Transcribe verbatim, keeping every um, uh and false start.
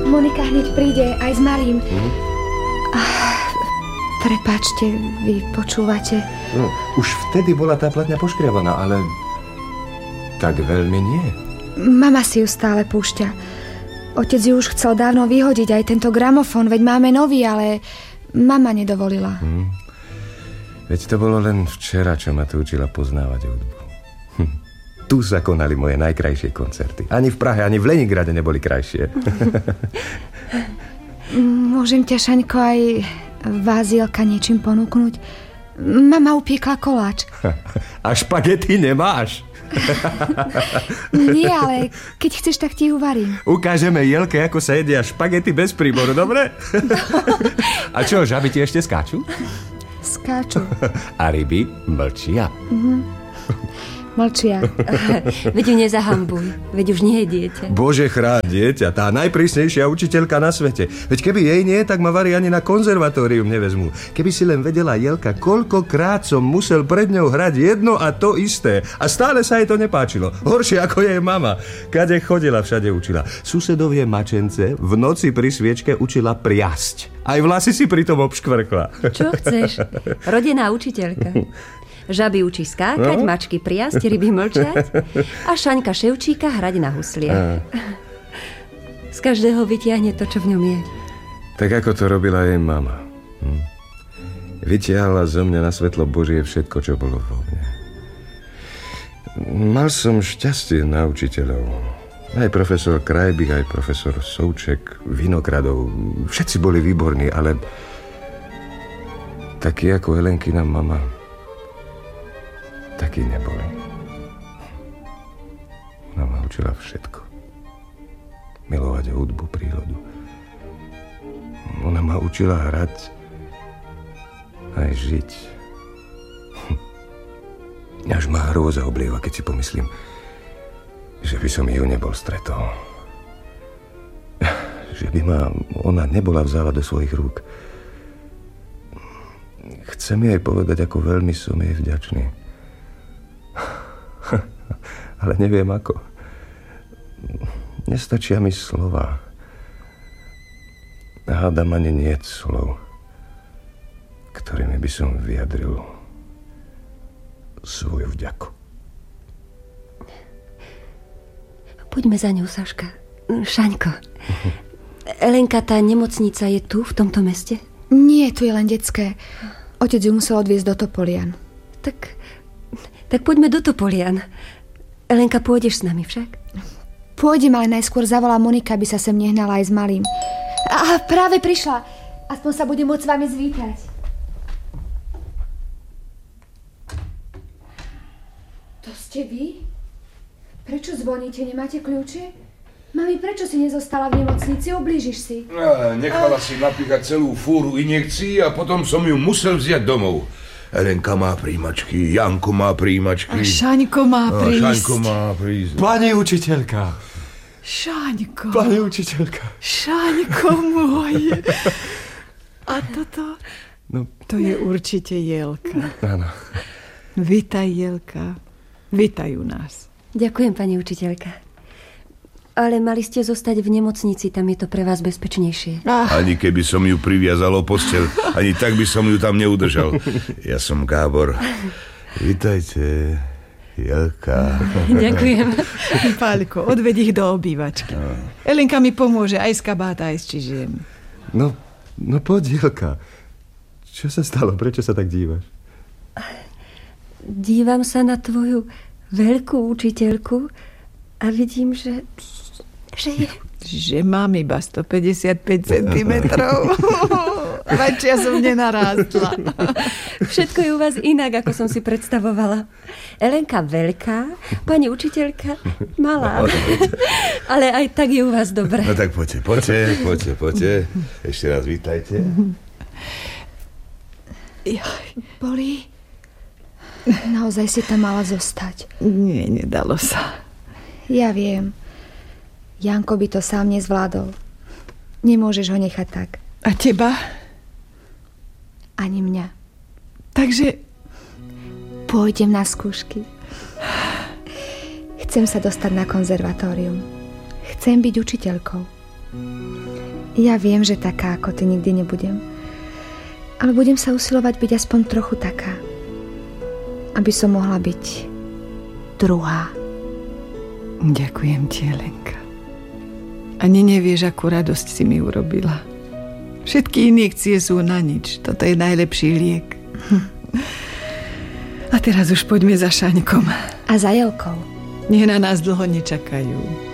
Monika hneď príde, aj s malým. Mm. Ah, prepáčte, vy počúvate? No, už vtedy bola tá platňa poškriabaná, ale tak veľmi nie. Mama si ju stále púšťa. Otec ju už chcel dávno vyhodiť, aj tento gramofón, veď máme nový, ale mama nedovolila. Mm. Veď to bolo len včera, čo ma tu učila poznávať hudbu. Hm. Tu sa konali moje najkrajšie koncerty. Ani v Prahe, ani v Leningrade neboli krajšie. Môžem ťa, Šaňko, aj vás, Jelka, niečím ponúknuť? Mama upiekla koláč. A špagety nemáš? Nie, ale keď chceš, tak ti ju varím. Ukážeme Jelke, ako sa jedia špagety bez príboru, dobre? No. A čo, žaby ti ešte skáču? Skáču. A ryby mlčia. Mhm. Mlčia. Veď ju nezahambuj, veď už nie je dieťa. Bože chráň dieťa, tá najprísnejšia učiteľka na svete. Veď keby jej nie, tak ma vari ani na konzervatórium nevezmú. Keby si len vedela, Jelka, koľkokrát som musel pred ňou hrať jedno a to isté. A stále sa jej to nepáčilo. Horšie ako jej mama. Kade chodila, všade učila. Susedovie mačence v noci pri sviečke učila priasť. Aj vlasy si pritom obškvrkla. Čo chceš? Rodená učiteľka. Žaby učí skákať, no? Mačky priasť, ryby mlčať a Šaňka Ševčíka hrať na husliach. Z každého vytiahne to, čo v ňom je. Tak ako to robila jej mama. Hm? Vytiahla zo mňa na svetlo Božie všetko, čo bolo vo mne. Mal som šťastie na učiteľov. Aj profesor Krajbík, aj profesor Souček, Vinogradov. Všetci boli výborní, ale takí ako Helenkina mama takí neboli. Ona ma učila všetko. Milovať hudbu, prírodu. Ona ma učila hrať aj žiť. Až ma hrôza oblieva, keď si pomyslím, že by som ju nebol stretol. Že by ma ona nebola vzala do svojich rúk. Chcem jej povedať, ako veľmi som jej vďačný. Ale neviem ako. Nestačia mi slova. Hádam ani niet slov, ktorými by som vyjadril svoju vďaku. Poďme za ňou, Saška. Šaňko. Elenka, tá nemocnica je tu, v tomto meste? Nie, tu je len detské. Otec ju musel odviezť do Topolian. Tak, tak poďme do Topolian. Elenka, pôjdeš s nami však? Pôjdem, ale najskôr zavolá Monika, aby sa sem nehnala aj s malým. A práve prišla. Aspoň sa budem môcť s vami zvítať. To ste vy? Prečo zvoníte? Nemáte kľúče? Mami, prečo si nezostala v nemocnici? Oblížiš si. A, nechala a... si napíchať celú fúru injekcií a potom som ju musel vziať domov. Elenka má príjmačky, Janko má príjmačky. A Šaňko má prísť. A Šaňko má prísť. Pani učiteľka. Šaňko. Pani učiteľka. Šaňko môj. A toto? No. To je určite Jelka. Áno. Vitaj, Jelka. Vitaj u nás. Ďakujem, pani učiteľka. Ale mali ste zostať v nemocnici, tam je to pre vás bezpečnejšie. Ah. Ani keby som ju priviazal o posteľ, ani tak by som ju tam neudržal. Ja som Gábor. Vítajte, Jelka. Ďakujem. Páľko, odved ich do obývačky. No. Elenka mi pomôže aj z kabáta, aj s čižiem. No, no poď, Jelka. Čo sa stalo? Prečo sa tak dívaš? Dívam sa na tvoju veľkú učiteľku a vidím, že... že je... Že mám iba stopäťdesiatpäť centimetrov. Väčšia som nenarástla. Všetko je u vás inak, ako som si predstavovala. Elenka veľká, pani učiteľka malá. Ale aj tak je u vás dobré. No tak poďte, poďte, poďte, poďte. Ešte raz vítajte. Boli? Naozaj si tam mala zostať. Nie, nedalo sa. Ja viem. Janko by to sám nezvládol. Nemôžeš ho nechať tak. A teba? Ani mňa. Takže... Pôjdem na skúšky. Chcem sa dostať na konzervatórium. Chcem byť učiteľkou. Ja viem, že taká ako ty nikdy nebudem. Ale budem sa usilovať byť aspoň trochu taká. Aby som mohla byť druhá. Ďakujem ti, Helenka. Ani nevieš, akú radosť si mi urobila. Všetky injekcie sú na nič. Toto je najlepší liek. A teraz už poďme za Šaňkom. A za Jelkou. Nech na nás dlho nečakajú.